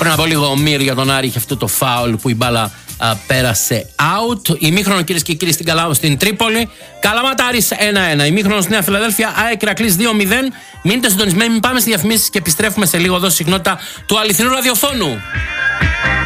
Πριν από λίγο ο Μύρ για τον Άρη είχε αυτό το φάουλ που η μπάλα πέρασε out. Ημίχρονο, κυρίες και κύριοι, στην Τρίπολη. Καλαματάρης 1-1. Ημίχρονο στη Νέα Φιλαδέλφια. ΑΕΚ Ηρακλής 2-0. Μείνετε συντονισμένοι, μην πάμε στη διαφημίσεις και επιστρέφουμε σε λίγο εδώ στη συχνότητα του αληθινού ραδιοφώνου.